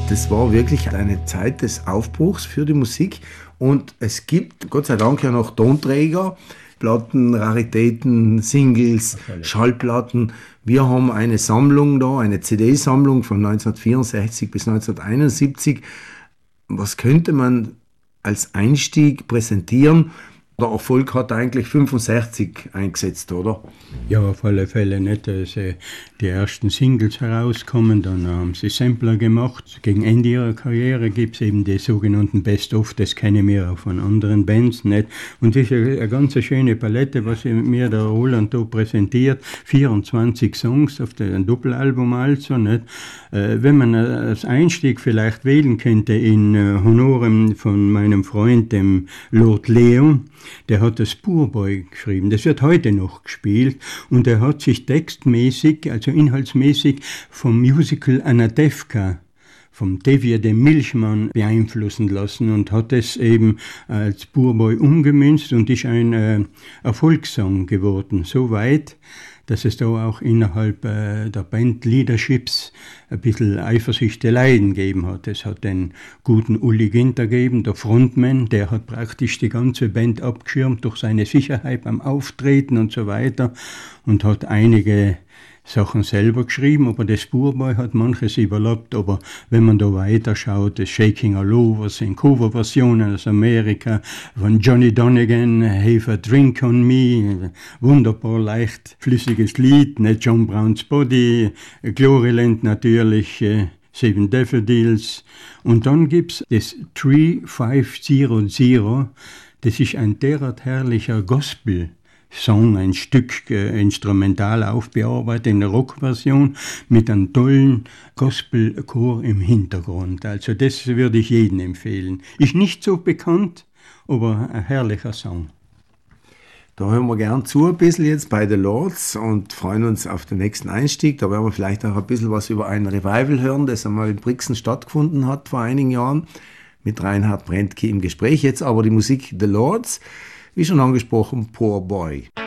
Das war wirklich eine Zeit des Aufbruchs für die Musik und es gibt Gott sei Dank ja noch Tonträger, Platten, Raritäten, Singles, Schallplatten. Wir haben eine Sammlung da, eine CD-Sammlung von 1964 bis 1971. Was könnte man als Einstieg präsentieren? Der Erfolg hat eigentlich 65 eingesetzt, oder? Ja, auf alle Fälle nicht, dass die ersten Singles herauskommen, dann haben sie Sampler gemacht. Gegen Ende ihrer Karriere gibt es eben die sogenannten Best-of, das kennen wir auch von anderen Bands nicht. Und das ist eine ganz schöne Palette, was mir der Roland da präsentiert. 24 Songs auf ein Doppelalbum also, nicht? Wenn man als Einstieg vielleicht wählen könnte in Honorem von meinem Freund, dem Lord Leo, der hat das Poorboy geschrieben. Das wird heute noch gespielt und er hat sich textmäßig, also inhaltsmäßig vom Musical Anatevka, vom Tevye dem Milchmann beeinflussen lassen und hat es eben als Poorboy umgemünzt und ist ein Erfolgssong geworden. So weit, dass es da auch innerhalb der Band Leaderships ein bisschen Eifersüchteleien gegeben hat. Es hat den guten Uli Ginter gegeben, der Frontman, der hat praktisch die ganze Band abgeschirmt durch seine Sicherheit beim Auftreten und so weiter und hat einige Sachen selber geschrieben, aber das Poorboy hat manches überlappt, aber wenn man da weiter schaut, das Shaking All Over sind Coverversionen aus Amerika, von Johnny Donegan, Have a Drink on Me, wunderbar leicht flüssiges Lied, nicht John Brown's Body, Gloryland natürlich, Seven Daffodils und dann gibt's das 3500, das ist ein derart herrlicher Gospel Song, ein Stück instrumental aufbearbeitet in der Rockversion mit einem tollen Gospelchor im Hintergrund. Also das würde ich jedem empfehlen. Ist nicht so bekannt, aber ein herrlicher Song. Da hören wir gern zu ein bisschen jetzt bei The Lords und freuen uns auf den nächsten Einstieg. Da werden wir vielleicht auch ein bisschen was über ein Revival hören, das einmal in Brixen stattgefunden hat vor einigen Jahren mit Reinhard Brentke im Gespräch. Jetzt aber die Musik The Lords. Wie schon angesprochen, Poor Boy.